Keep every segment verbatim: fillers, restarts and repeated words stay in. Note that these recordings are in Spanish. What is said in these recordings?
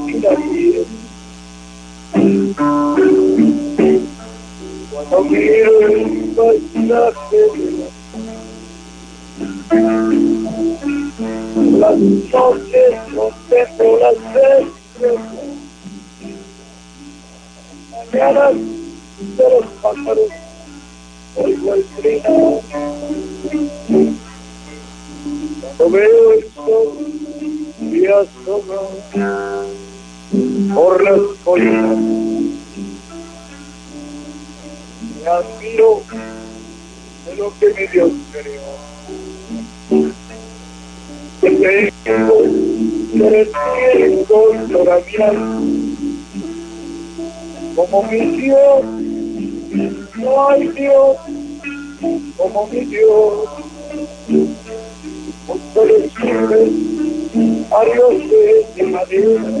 y la tierra. Cuando miro el paisaje de la las noches contemplo las estrellas, mañanas de los pájaros, oigo el trino. Cuando veo el sol y asoma por las colinas, me admiro de lo que mi Dios creó. Que tengo por el cielo lloravial, como mi Dios, no hay Dios como mi Dios. Ustedes sirven a dioses de madera,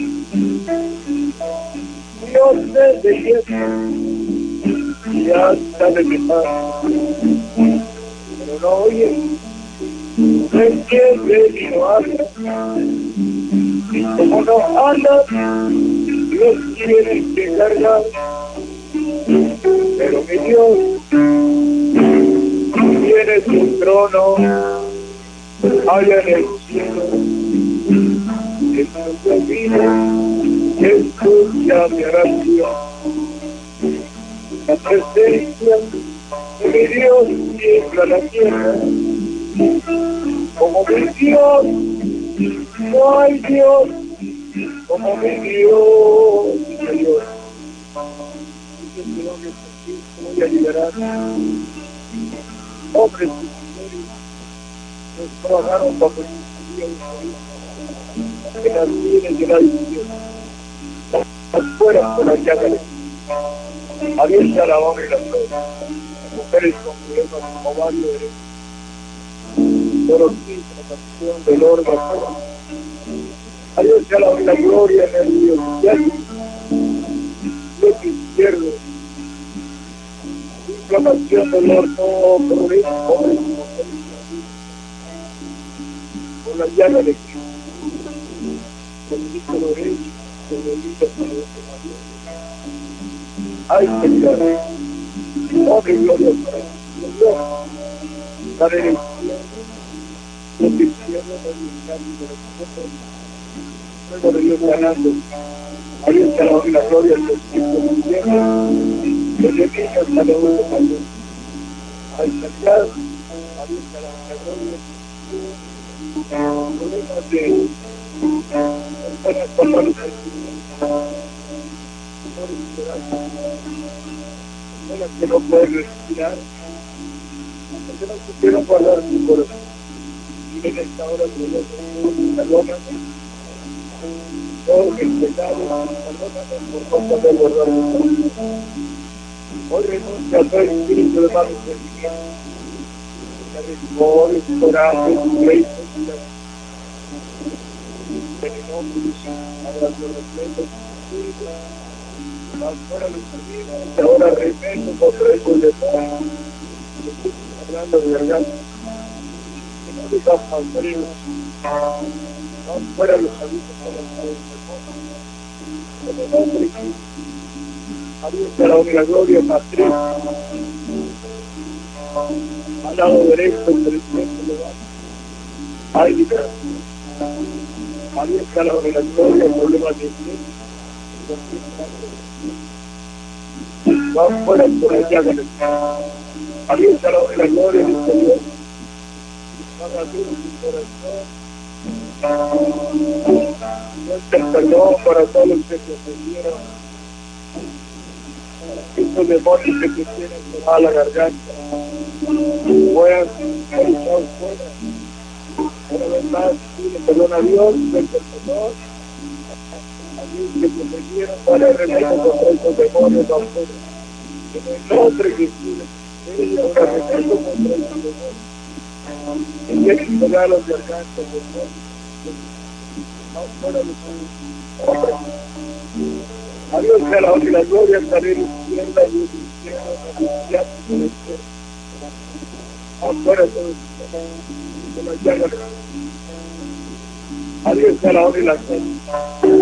dioses de hierro y hasta de metal, pero no oyen, no entienden y no hablan, y como no hablan, los tienen que cargar. Pero mi Dios tiene su trono allá en el cielo, en su camino escucha mi oración. La presencia de mi Dios tiembla la tierra, como mi Dios, no hay Dios como mi Dios, Señor. Voy a liberar hombres y mujeres que trabajaron bajo el día de en las minas de la visión, afuera por la llaga de abierta la obra y la flor, mujeres con problemas como varios derechos, dorotí, transacción del órgano, adiós a la, la gloria en el Dios, bloque izquierdo, inflamación del orto, problema, hombres y mujeres, con la llaga de Cristo, con el hijo derecho, con el hijo derecho. Ay, Señor, honra y gloria para Dios, la derecha, lo que izquierdo, el cambio de los fuego de Dios ganando. Ahí está la, la gloria del Espíritu de Dios, desde niños hasta los mayores. Ahí está allá, ahí está la, la gloria. Problemas de personas con malos personas que no pueden respirar, porque no supieron guardar su corazón. Y en esta hora de Dios, perdóname, todo el pecado, perdóname por no poder guardar su corazón. Hoy renuncia a todo espíritu de mal entendimiento, de rencores, corajes, pleitos, en el nombre de Jesús, hablando de pleitos, afuera los amigos, ahora remeto contra el de paz, hablando de garganta, que no les da frío, afuera los amigos con los amigos, en el nombre de Jesús, abierta la única gloria, Patricia, al lado derecho, por el centro de la hay liberación, abierta la única gloria, problemas de fe, va fuera por allá de la abierta la gloria del Señor, va a abrir su corazón, nuestro perdón para todos los que se ofendieron, estos demonios que te tienen tomar la garganta, puedan ser echados fuera. Una vez más, pide perdón a Dios, del perdón, a Dios que te ofendieron, para el remedio contra esos demonios afuera. En el nombre de Jesús, ella ahora remedio contra esos demonios. Que quieren pegar los gargantas, afuera de su obra. A Dios sea la honra y la gloria, estaré en izquierda y en izquierda, en la izquierda. Afuera de la llaga. A Dios sea la honra y la gloria.